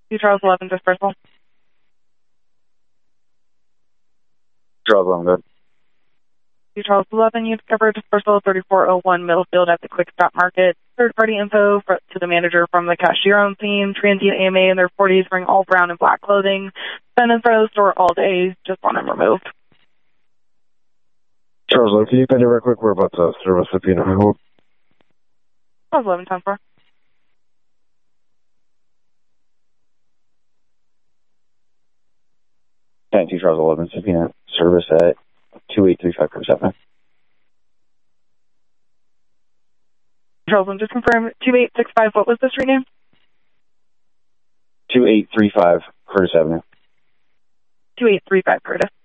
2 Charles 11, dispersal. Charles 11, good. 2 Charles 11, you discovered dispersal 3401 Middlefield at the Quick Stop Market. Third-party info to the manager from the cashier on scene. Transient AMA in their 40s wearing all brown and black clothing. Been in front of the store all day. Just want him removed. Charles 11, can you pin it real quick? We're about to service the Pina. Charles 11, 10-4. Charles 11, Sabina, service at 2835 47. Charles 11, just confirm 2865. What was the street name? 2835 Curtis Avenue. 2835 Curtis.